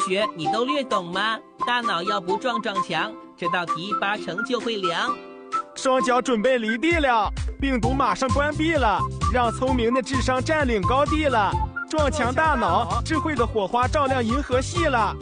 学你都略懂吗？大脑要不撞墙，这道题8成就会凉。 双脚准备离地了，病毒马上关闭了，让聪明的智商占领高地了。撞墙大脑，智慧的火花照亮银河系了。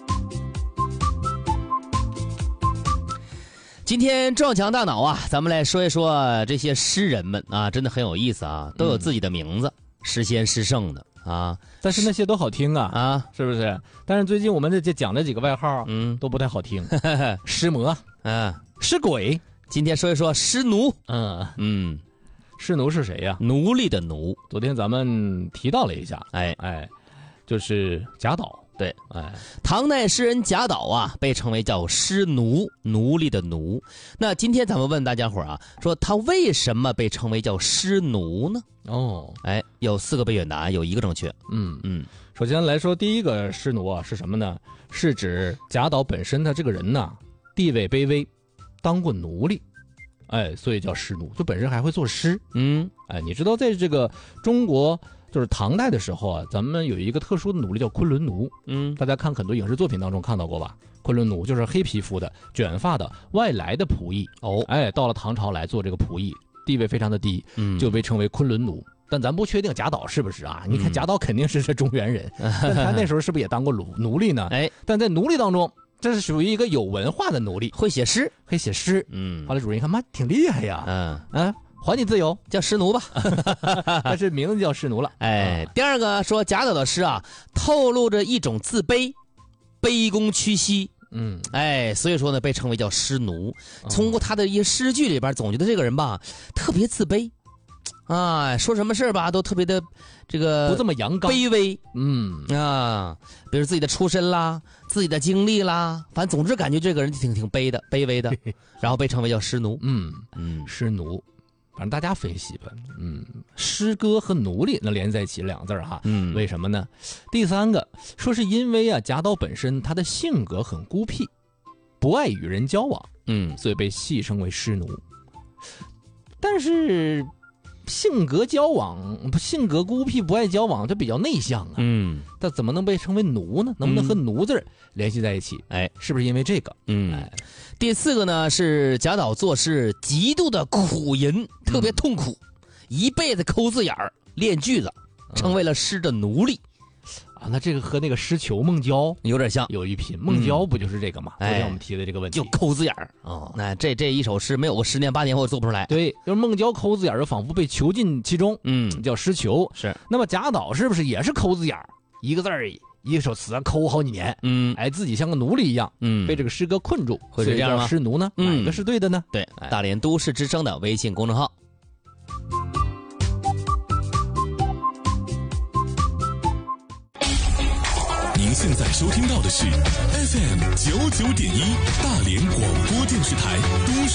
今天撞墙大脑啊，咱们来说一说这些诗人们啊，真的很有意思啊，都有自己的名字，诗仙诗圣的啊， 但是那些都好听啊，是不是？但是最近我们这讲的几个外号，都不太好听，诗魔，诗鬼。 今天说一说诗奴， 诗奴是谁呀？ 奴隶的奴。 昨天咱们提到了一下，就是贾岛。 对，唐代诗人贾岛啊，被称为叫诗奴，奴隶的奴。那今天咱们问大家伙啊，说他为什么被称为叫诗奴呢？有4个备选答案，有1个正确。 首先来说，第一个诗奴啊是什么呢？是指贾岛本身他这个人呢，地位卑微，当过奴隶，所以叫诗奴，就本身还会作诗。你知道在这个中国就是唐代的时候啊，咱们有一个特殊的奴隶叫昆仑奴。大家看很多影视作品当中看到过吧？昆仑奴就是黑皮肤的、卷发的外来的仆役。到了唐朝来做这个仆役，地位非常的低，就被称为昆仑奴。但咱不确定贾岛是不是啊？你看贾岛肯定是中原人，但他那时候是不是也当过奴隶呢？但在奴隶当中，这是属于一个有文化的奴隶， 会写诗。 后来主人一看，妈挺厉害呀，还你自由， 叫诗奴吧。 但是名字叫诗奴了。 第二个说贾岛的诗啊，透露着一种自卑，卑躬屈膝。所以说呢，被称为叫诗奴。通过他的一些诗句里边，总觉得这个人吧，特别自卑。说什么事吧，都特别的这个不这么阳刚、 卑微。比如自己的出身啦，自己的经历啦，反正总之感觉这个人挺卑微的，然后被称为叫诗奴。 诗奴，反正大家分析吧。诗歌和奴隶能连在一起2个字哈。为什么呢？第3个说是因为啊，贾岛本身他的性格很孤僻，不爱与人交往，所以被戏称为诗奴。但是性格孤僻不爱交往，这比较内向啊。他怎么能被称为奴呢？能不能和奴字联系在一起？是不是因为这个？ 第4个呢是贾岛作诗极度的苦吟，特别痛苦，一辈子抠字眼儿练句子，成为了诗的奴隶。 那这个和那个诗囚孟郊有点像， 有一拼。孟郊不就是这个吗？昨天我们提的这个问题， 就抠字眼儿。那这一首诗没有个10年8年我做不出来。 对，就是孟郊抠字眼儿，仿佛被囚禁其中，叫诗囚。 是。 那么贾岛是不是也是抠字眼儿？一个字儿一首词抠好几年，自己像个奴隶一样，被这个诗歌困住， 会是这样吗？ 诗奴呢？哪一个是对的呢？ 对，大连都市之声的微信公众号。 您现在收听到的是 FM 99.1大连广播电视台都市